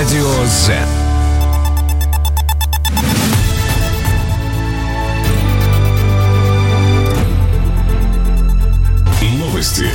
Радио Z. Новости.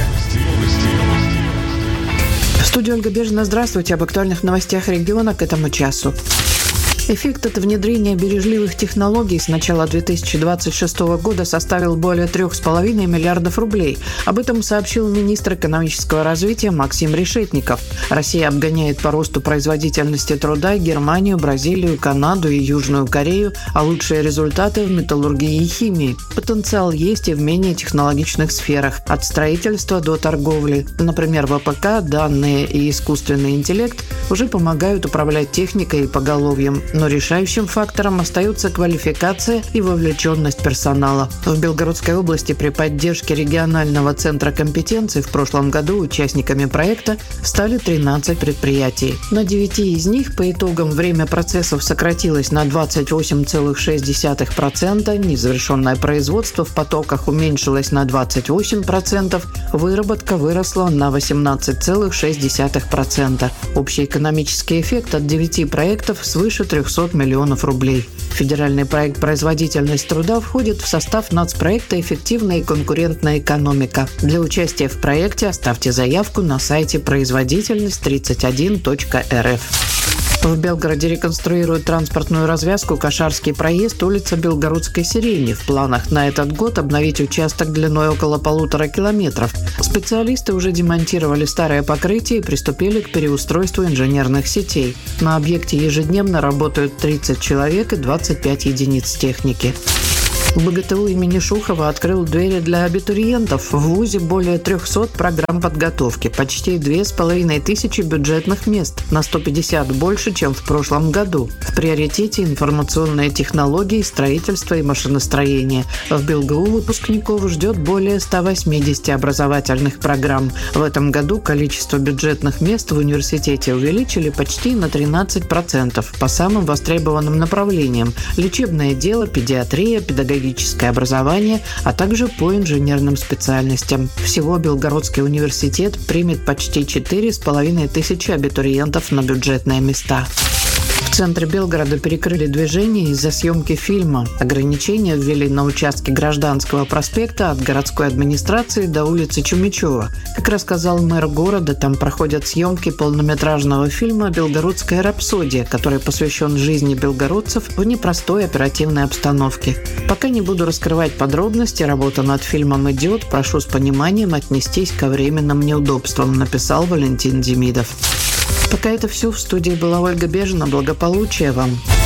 В студии Ольга Бежина. Здравствуйте. Об актуальных новостях региона к этому часу. Эффект от внедрения бережливых технологий с начала 2026 года составил более 3,5 миллиардов рублей. Об этом сообщил министр экономического развития Максим Решетников. Россия обгоняет по росту производительности труда Германию, Бразилию, Канаду и Южную Корею, а лучшие результаты в металлургии и химии. Потенциал есть и в менее технологичных сферах, от строительства до торговли. Например, ВПК, данные и искусственный интеллект уже помогают управлять техникой и поголовьем. Но решающим фактором остаются квалификация и вовлеченность персонала. В Белгородской области при поддержке регионального центра компетенций в прошлом году участниками проекта стали 13 предприятий. На 9 из них по итогам время процессов сократилось на 28,6%, незавершенное производство в потоках уменьшилось на 28%, выработка выросла на 18,6%. Общий экономический эффект от 9 проектов свыше 300 миллионов рублей. Федеральный проект «Производительность труда» входит в состав нацпроекта «Эффективная и конкурентная экономика». Для участия в проекте оставьте заявку на сайте производительность31.рф. В Белгороде реконструируют транспортную развязку Кошарский проезд, улица Белгородской сирени. В планах на этот год обновить участок длиной около 1,5 километров. Специалисты уже демонтировали старое покрытие и приступили к переустройству инженерных сетей. На объекте ежедневно работают 30 человек и 25 единиц техники. БГТУ имени Шухова открыл двери для абитуриентов. В ВУЗе более 300 программ подготовки, почти 2500 бюджетных мест, на 150 больше, чем в прошлом году. В приоритете информационные технологии, строительство и машиностроение. В БелГУ выпускников ждет более 180 образовательных программ. В этом году количество бюджетных мест в университете увеличили почти на 13% по самым востребованным направлениям – лечебное дело, педиатрия, педагогическое образование, а также по инженерным специальностям. Всего Белгородский университет примет почти 4500 абитуриентов на бюджетные места. В центре Белгорода перекрыли движение из-за съемки фильма. Ограничения ввели на участке Гражданского проспекта от городской администрации до улицы Чумичева. Как рассказал мэр города, там проходят съемки полнометражного фильма «Белгородская рапсодия», который посвящен жизни белгородцев в непростой оперативной обстановке. Пока не буду раскрывать подробности, работа над фильмом идет, прошу с пониманием отнестись ко временным неудобствам, написал Валентин Демидов. Пока это все. В студии была Ольга Бежина. Благополучия вам!